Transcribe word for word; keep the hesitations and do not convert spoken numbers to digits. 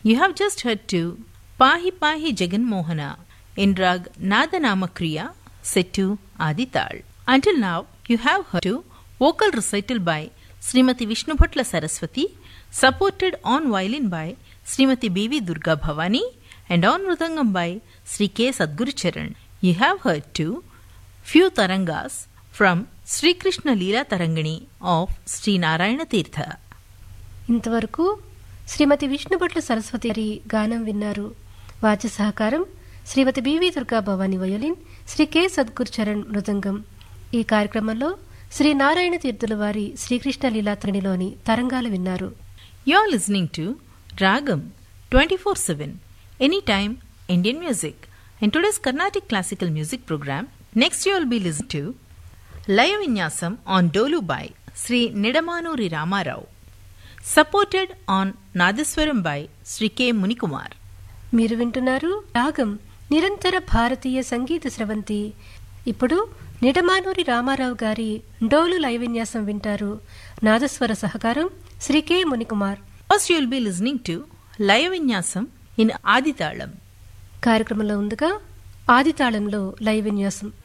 You have just heard to Pahi Pahi Jagan Mohana in rag Nadanama Kriya set to Adital. Until now, you have heard to vocal recital by Srimati Vishnubhatla Saraswati, supported on violin by Srimati B V Durga Bhavani and on mridangam by Sri K. Sadguru Charan. You have heard to few tarangas from Sri Krishna Leela Tarangani of Sri Narayana Tirtha. ఇంతవరకు శ్రీమతి విష్ణుభట్ల సరస్వతి గారి గానం విన్నారు. వాద్య సహకారం శ్రీమతి BV Durga Bhavani violin, Shri K Sadhguru Charan మృదంగం. ఈ కార్యక్రమంలో శ్రీ నారాయణ తీర్థుల వారి శ్రీకృష్ణ లీలాత్రినిలోని తరంగాలు విన్నారు. You are listening to Ragam twenty-four seven, anytime Indian music. In today's Carnatic classical music program, next you will be listening to Laya Vinyasam on Dolu by Sri Nidamanuri Ramarao, supported on Nadaswaram by Sri K. Munikumar. మీరు వింటున్నారు రాగం నిరంతర భారతీయ సంగీత స్రవంతి. ఇప్పుడు నిడమానూరి రామారావు గారి డోలు లయ విన్యాసం వింటారు. నాదస్వర సహకారం Shri K Munikumar. First you will be listening to Laya Vinyasam in Aditalam. కార్యక్రమంలో ముందుగా ఆదితాళంలో లయ విన్యాసం.